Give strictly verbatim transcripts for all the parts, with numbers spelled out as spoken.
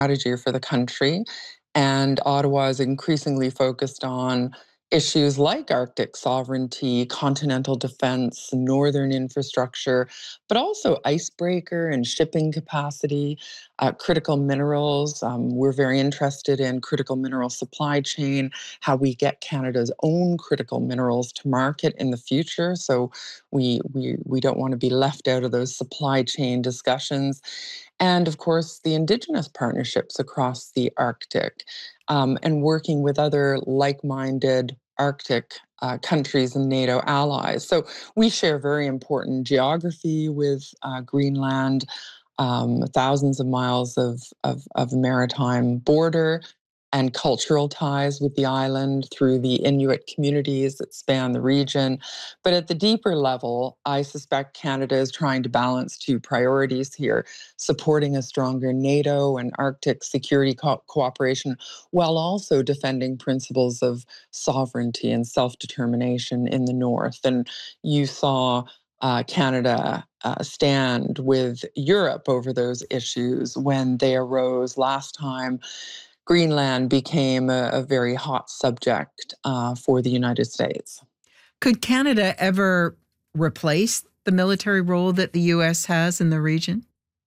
strategy for the country. And Ottawa is increasingly focused on issues like Arctic sovereignty, continental defense, northern infrastructure, but also icebreaker and shipping capacity, uh, critical minerals. Um, we're very interested in critical mineral supply chain, how we get Canada's own critical minerals to market in the future. So we we we don't want to be left out of those supply chain discussions. And of course, the Indigenous partnerships across the Arctic, um, and working with other like minded Arctic uh, countries and NATO allies. So we share very important geography with uh, Greenland, um, thousands of miles of, of, of maritime border, and cultural ties with the island through the Inuit communities that span the region. But at the deeper level, I suspect Canada is trying to balance two priorities here, supporting a stronger NATO and Arctic security co- cooperation, while also defending principles of sovereignty and self-determination in the North. And you saw uh, Canada uh, stand with Europe over those issues when they arose last time. Greenland became a, a very hot subject uh, for the United States. Could Canada ever replace the military role that the U S has in the region?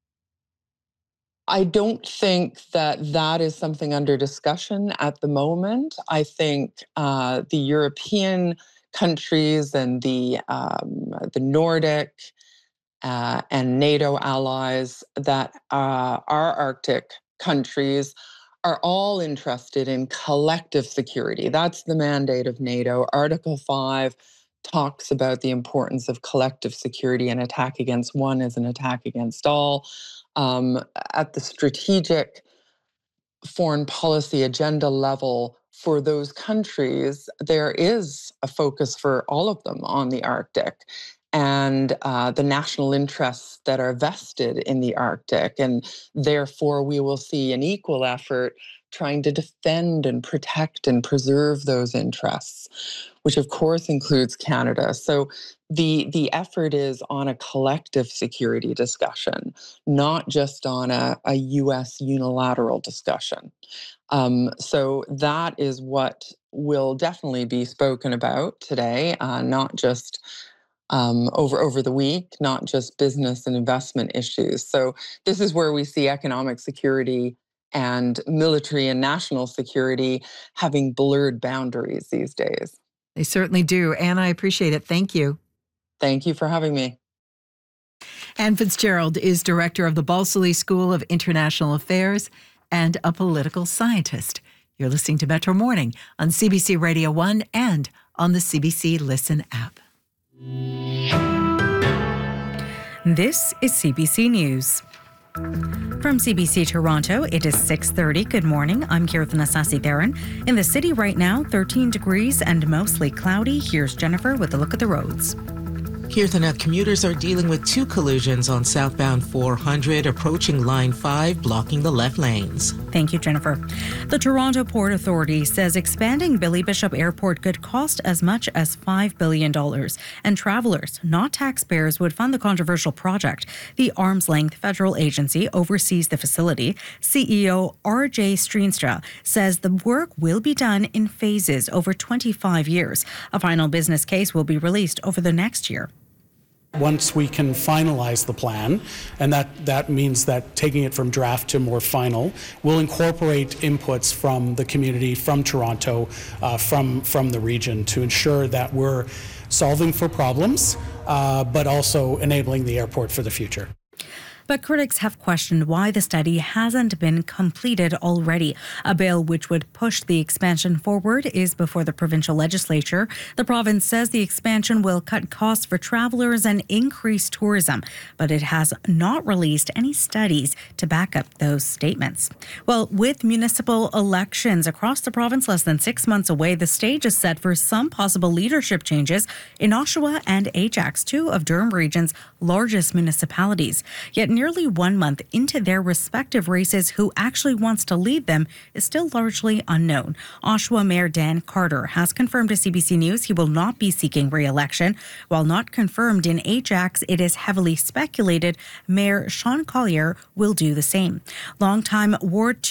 I don't think that that is something under discussion at the moment. I think uh, the European countries and the um, the Nordic uh, and NATO allies that uh, are Arctic countries are all interested in collective security. That's the mandate of NATO. Article five talks about the importance of collective security. An attack against one is an attack against all. Um, at the strategic foreign policy agenda level for those countries, there is a focus for all of them on the Arctic and uh, the national interests that are vested in the Arctic. And therefore, we will see an equal effort trying to defend and protect and preserve those interests, which of course includes Canada. So the, the effort is on a collective security discussion, not just on a, a U S unilateral discussion. Um, so that is what will definitely be spoken about today, uh, not just um, over over the week, not just business and investment issues. So this is where we see economic security and military and national security having blurred boundaries these days. They certainly do. Anne, I appreciate it. Thank you. Thank you for having me. Anne Fitzgerald is director of the Balsillie School of International Affairs and a political scientist. You're listening to Metro Morning on C B C Radio one and on the C B C Listen app. This is C B C News. From C B C Toronto, it is six thirty. Good morning. I'm Kirthana Sasi-Theron. In the city right now, thirteen degrees and mostly cloudy. Here's Jennifer with a look at the roads. Kirthana, commuters are dealing with two collisions on southbound four hundred approaching Line five, blocking the left lanes. Thank you, Jennifer. The Toronto Port Authority says expanding Billy Bishop Airport could cost as much as five billion dollars, and travelers, not taxpayers, would fund the controversial project. The arm's-length federal agency oversees the facility. C E O R J Streenstra says the work will be done in phases over twenty-five years. A final business case will be released over the next year. Once we can finalize the plan, and that, that means that taking it from draft to more final, we'll incorporate inputs from the community, from Toronto, uh, from, from the region to ensure that we're solving for problems, uh, but also enabling the airport for the future. But critics have questioned why the study hasn't been completed already. A bill which would push the expansion forward is before the provincial legislature. The province says the expansion will cut costs for travelers and increase tourism, but it has not released any studies to back up those statements. Well, with municipal elections across the province less than six months away, the stage is set for some possible leadership changes in Oshawa and Ajax, two of Durham Region's largest municipalities. Yet nearly one month into their respective races, who actually wants to lead them is still largely unknown. Oshawa Mayor Dan Carter has confirmed to C B C News he will not be seeking re-election. While not confirmed in Ajax, it is heavily speculated Mayor Sean Collier will do the same. Longtime Ward